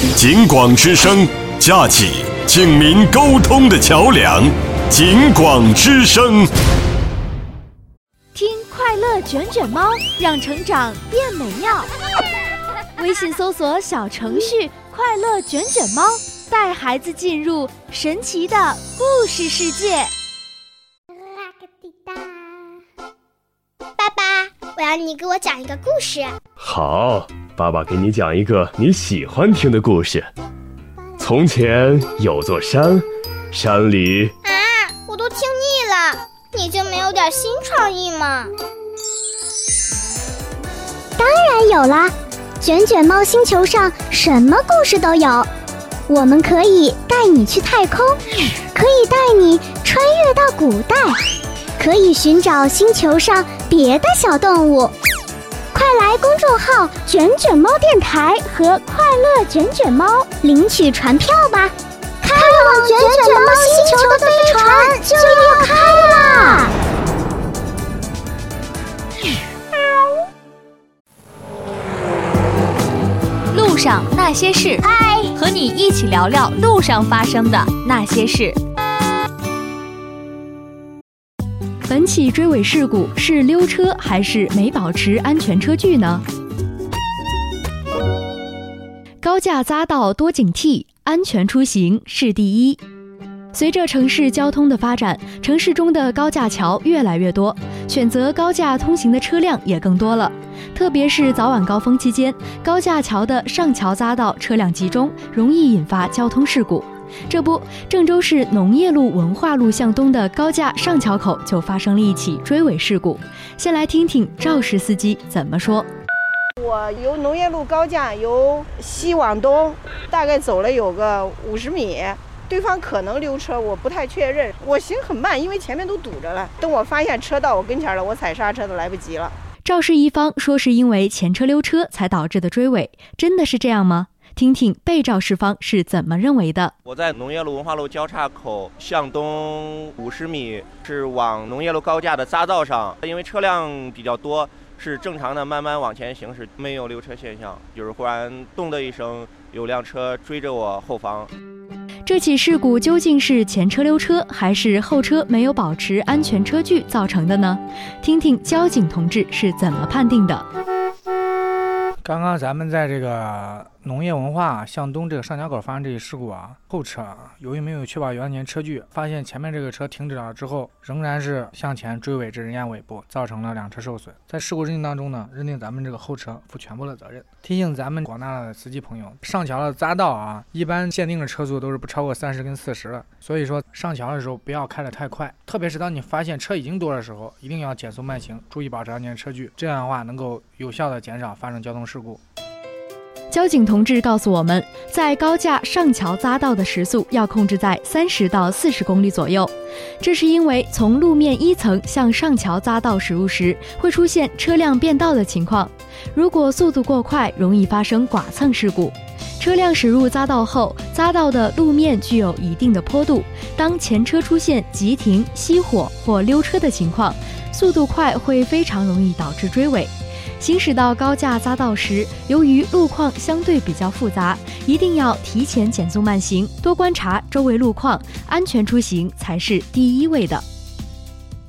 警广之声，架起警民沟通的桥梁。警广之声， 听快乐卷卷猫，让成长变美妙。微信搜索小程序快乐卷卷猫，带孩子进入神奇的故事世界。 爸爸，我要你给我讲一个故事。 好，爸爸给你讲一个你喜欢听的故事。从前有座山，山里…… 我都听腻了，你就没有点新创意吗？ 当然有啦，卷卷猫星球上什么故事都有。我们可以带你去太空，可以带你穿越到古代，可以寻找星球上别的小动物。快来公众号卷卷猫电台和快乐卷卷猫领取船票吧，开往卷卷猫星球的飞船就要开啦！ 路上那些事，和你一起聊聊路上发生的那些事。本起追尾事故是溜车还是没保持安全车距呢？高架匝道多警惕，安全出行是第一。随着城市交通的发展，城市中的高架桥越来越多，选择高架通行的车辆也更多了。特别是早晚高峰期间，高架桥的上桥匝道车辆集中，容易引发交通事故。这不，郑州市农业路文化路向东的高架上桥口就发生了一起追尾事故。先来听听肇事司机怎么说。 我由农业路高架由西往东，大概走了有个50米。对方可能溜车，我不太确认。我行很慢，因为前面都堵着了。等我发现车到我跟前了，我踩刹车都来不及了。 肇事一方说是因为前车溜车才导致的追尾，真的是这样吗？听听被肇事方是怎么认为的。 我在农业路文化路交叉口向东50米，是往农业路高架的匝道上，因为车辆比较多，是正常的慢慢往前行驶，没有溜车现象。就是忽然咚的一声，有辆车追着我后方。 这起事故究竟是前车溜车还是后车没有保持安全车距造成的呢？听听交警同志是怎么判定的。 刚刚咱们在这个农业文化向东这个上桥口发生这起事故啊，后车由于没有确保有安全车距，发现前面这个车停止了之后，仍然是向前追尾至人家尾部，造成了2车受损。在事故认定当中呢，认定咱们这个后车负全部的责任。提醒咱们广大的司机朋友，上桥的匝道啊，一般限定的车速都是不超过30跟40的，所以说上桥的时候不要开得太快，特别是当你发现车已经多的时候，一定要减速慢行，注意保持安全车距，这样的话能够有效的减少发生交通事故。 交警同志告诉我们，在高架上桥匝道的时速要控制在30到40公里左右，这是因为从路面1层向上桥匝道驶入时，会出现车辆变道的情况。如果速度过快，容易发生剐蹭事故。车辆驶入匝道后，匝道的路面具有一定的坡度，当前车出现急停、熄火或溜车的情况，速度快会非常容易导致追尾。行驶到高架匝道时，由于路况相对比较复杂，一定要提前减速慢行，多观察周围路况，安全出行才是第一位的。